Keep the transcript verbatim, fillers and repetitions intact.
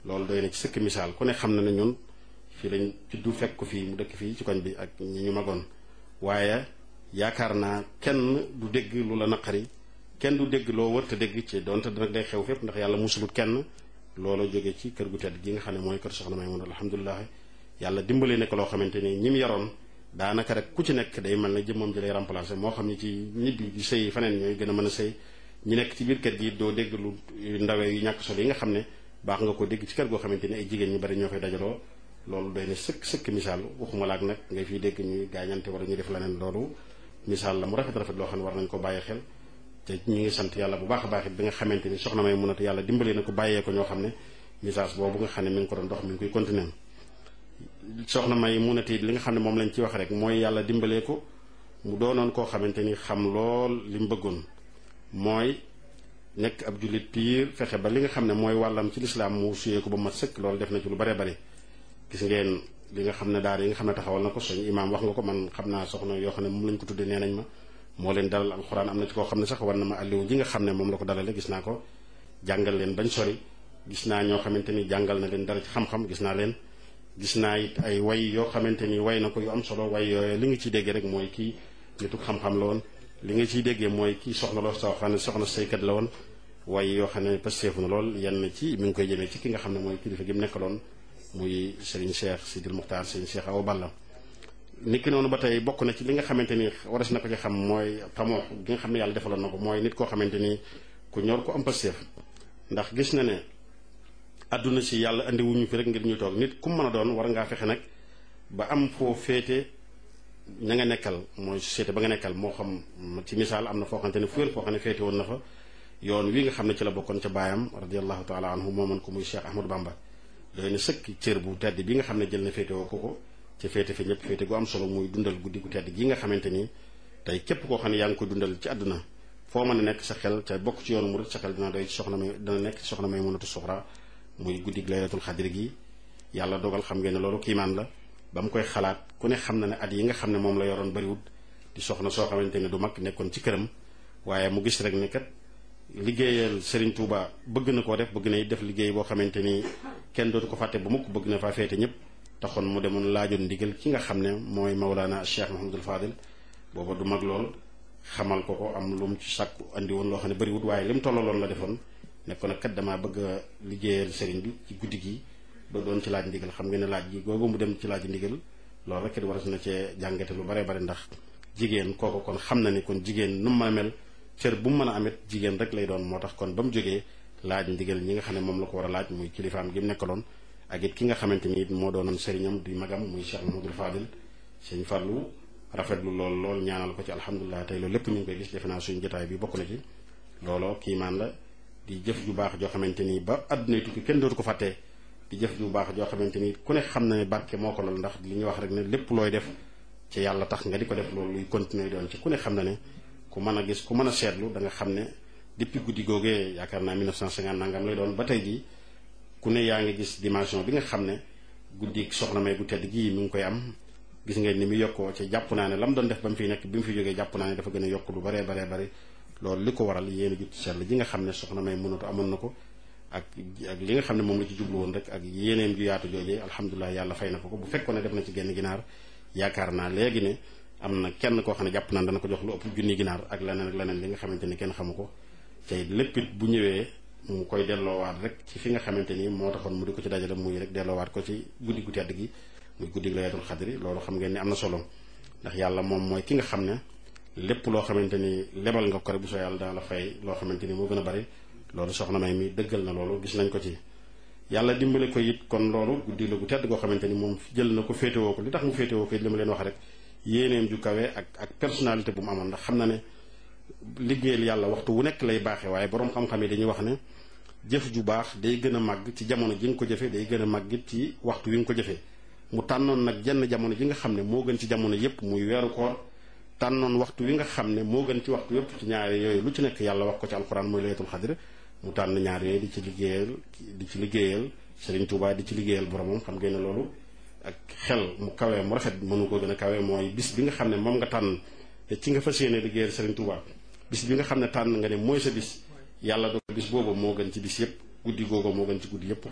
loolu doy na ci sëkk misaal ku ne xam na ne ñun fii lañ juddu fekk ko fii mu dëkk fii ci koñ bi ak ñi ñu magoon waaye yaakaar naa kenn du dégg lu la naqari kenn du dégg loo wër te dégg ci donte nag day xew fépp ndax yàlla musulut kenn loolu jóge ci kër gu tedd gi nga xam ne mooy kër soxna Maymuna alhamdulilah yàlla dimbale nekk loo xamante ni ñi mu yaroon daanaka rek ku ci nekk day mel ne jëmmam ji lay remplacer moo xam ni ci nit bi di sëy faneen ñooy gën a mën a sëy ñi nekk ci biir kër gi doo dégg lu ndawee yu ñàkk solo yi nga xam ne baax nga ko dégg ci kër goo xamante ni ay jigéen ñu bari ñoo fay dajaloo loolu doy na sëkk sëkk misaal waxuma laak nag ngay fiy dégg ñuy gaañante wala ñuy def leneen loolu misaal la mu rafet rafet loo xam ne war nañ ko bàyyi xel te ñu ngi sant yàlla bu baax a baax it bi nga xamante ni soxna may munatu yàlla dimbalee na ko bàyyee ko ñoo xam ne message boobu nga xam ne mi ngi ko doon dox mi ngi koy continuer soxna may munatu it li nga xam ne moom lañ ci wax rek mooy yàlla dimbalee ko mu doonoon koo xamante ni xam lool li mu bëggoon mooy nekk ab jullit piir fexe ba li nga xam ne mooy wàllam ci lislaam mu suyee ko ba mat sëkk loolu def na ci lu bare bare gis ngeen li nga xam ne daara yi nga xam ne taxawal na ko suñu imaam wax nga ko man xam naa soxna yoo xam ne moom lañ ko tuddee nee nañ ma moo leen dalal alxuraan am na ci koo xam ne sax war na ma àlliwu ji nga xam ne moom la ko dalale gis naa ko jàngal leen bañ sori gis naa ñoo xamante ni jàngal na leen dara ci xam-xam gis naa leen gis naa it ay way yoo xamante ni way na ko yu am solo way yooyu li nga ciy déggee rek mooy kii nitu xam-xam la woon li nga ciy déggee mooy kii soxna loo soo xam ne soxna saykat la woon way yoo xam ne pasteefu na lool yenn ci mi ngi koy jëmee ci ki nga xam ne mooy kilifa gi mu nekkaloon muy Serigne Cheikh Sidil Muxtaar Serigne Cheikh Awa Balla nit ki noonu ba tey bokk na ci li nga xamante ni waras na ko ci xam mooy tamoo gi nga xam ne yàlla defaloon na ko mooy nit koo xamante ni ku ñor ko am pasteef ndax gis na ne àdduna si yàlla andi wuñu fi rek ngir ñu toog nit ku mën a doon war ngaa fexe nag ba am foo féete ña nga nekkal mooy société ba nga nekkal moo xam ci misaal am na foo xamante ne fu foo xam ne féete woon na fa yoon wi nga xam ne ci la bokkoon ca baayam radiallahu taala anhu moomoon ko muy Cheikh Ahmadou Bamba doy na sëkk cër bu tedd bi nga xam ne jël na féete woo ko ko ci féete fi ñëpp féete gu am solo muy dundal guddi gu tedd gi nga xamante ni tey képp koo xam ne yaa ngi ko dundal ci àdduna foo mën a nekk sa xel ca bokk ci yoonu murid sa xel dina doy ci soxna may dina nekk ci soxna may munatu suxra muy guddi laylatul xadri gi yàlla dogal xam ngeen ne loolu kiimaan la ba mu koy xalaat ku ne xam na ne at yi nga xam ne moom la yoroon bariwut di soxna soo xamante ne du mag nekkoon ci këram waaye mu gis rek ne kat liggéeyal Serigne Touba bëgg na koo def bëgg na def liggéey boo xamante ni kenn dootu ko fàtte ba mukk bëgg na faa féete ñëpp taxoon mu demoon laajoon ndigal ki nga xam ne mooy Mawlana Cheikh Mahamadul Fadil booba du mag lool xamal ko ko am lu mu ci sàkku andi woon loo xam ne bariwut waaye li mu tollaloon la defoon ne ko nag kat damaa bëgg a liggéeyal Serigne bi ci guddi gi doo doon ci laaj ndigal xam nga ne laaj gi googu mu dem ci laaj ndigal loolu rek it war na cee jàngate lu bare bare ndax jigéen kooku kon xam na ni kon jigéen nu mu mën a mel cër bu mu mën a amit jigéen rek lay doon moo tax kon ba mu jógee laaj ndigal ñi nga xam ne moom la ko war a laaj muy kilifaam gi mu nekkaloon ak it ki nga xamante ni it moo doonoon sëriñam di magam muy Cheikh Mahamadul Fadil sëñ Fallou rafetlu lool lool ñaanal ko ci alhamdulilah tey loolu lépp ñu ngi koy gis defe naa suñu jotaay bi bokk na ci looloo kiimaan la di jëf ju baax joo xamante ni ba àdduna tukki kenn dootu ko fàttee di jëf ju baax joo xamante ni ku ne xam na ne barke moo ko lool ndax li ñuy wax rek ne lépp looy def ci yàlla tax nga di ko def loolu luy continuer doon ci ku ne xam na ne ku mën a gis ku mën a seetlu da nga xam ne depuis guddi googee yaakaar naa mille neuf cent cinquante nangam lay doon ba tey jii ku ne yaa ngi gis dimension bi nga xam ne guddi soxna may bu tedd gii mi ngi koy am gis ngeen ni mu yokkoo ci jàpp naa ne la mu doon def ba mu fiy nekk bi mu fi jógee jàpp naa ne dafa gën a yokk lu baree baree bari loolu li ko waral yéen a jut sell ji nga xam ne soxna may mënatu amoon na ko ak ak li nga xam ne moom la ci jublu woon rek ak yéeneen ju yaatu joojee alhamdulilah yàlla fay na ko ko bu fekkoon ne def na ci genn ginaar yaakaar naa léegi ne am na kenn koo xam ne jàpp naa dana ko jox lu ëpp junni ginaar ak leneen ak leneen li nga xamante ni kenn xamu ko tey lépp it bu ñëwee mu koy delloowaat rek ci fi nga xamante ni moo taxoon mu di ko ci dajale muy rek delloowaat ko ci guddi gu tedd gi muy guddi laylatul xadri loolu xam ngeen ni am na solo ndax yàlla moom mooy ki nga xam ne lépp loo xamante ni lebal nga ko rek bu soo yàlla dana la fay loo xamante ni moo gën a bari loolu soxna may mi dëggal na loolu gis nañ ko ci yàlla dimbale ko it kon loolu guddi la gu tedd goo xamante ni moom jël na ko féetewoo ko li tax mu féetewoo ko it li ma leen wax rek yéeneem ju kawe ak ak personnalité bu mu amoon ndax xam na ne liggéeyal yàlla waxtu wu nekk lay baaxee waaye boroom xam-xam yi dañuy wax ne jëf ju baax day gën a màgg ci jamono ji nga ko jëfee day gën a màgg ci waxtu wi nga ko jëfee mu tànnoon nag jenn jamono ji nga xam ne moo gën ci jamono yépp muy weeru koor tànnoon waxtu wi nga xam ne moo gën ci waxtu yépp ci ñaari yooyu lu ci nekk yàlla wax ko ci alquran muy laylatul xadr mu tànn ñaar yooyu di ci liggéeyal di ci liggéeyal Serigne Touba di ci liggéeyal boromam xam ngeen ne loolu ak xel mu kawee mu rafet mënu ko gën a kawee mooy bis bi nga xam ne moom nga tànn te ci nga fas yéene liggéeyal Serigne Touba bis bi nga xam ne tànn nga ne mooy sa bis yàlla do bis boobu moo gën ci bis yépp guddi googu moo gën ci guddi yépp